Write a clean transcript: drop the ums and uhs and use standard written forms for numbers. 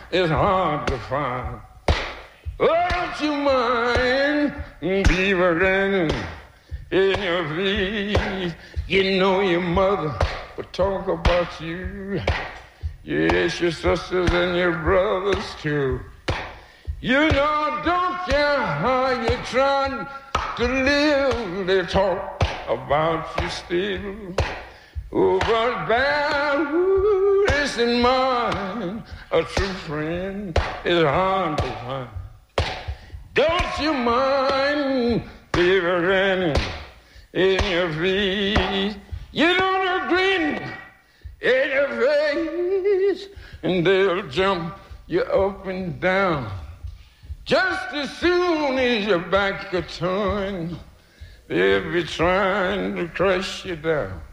is hard to find. Oh, don't you mind people grinning in your face? You know your mother would talk about you. Yes, your sisters and your brothers too. You know, don't care how you're trying to live, they talk about you still. Oh, but bear this in mind, a true friend is hard to find. Don't you mind people grinning in your face? You don't grin in your face, and they'll jump you up and down. Just as soon as your back gets turned, they'll be trying to crush you down.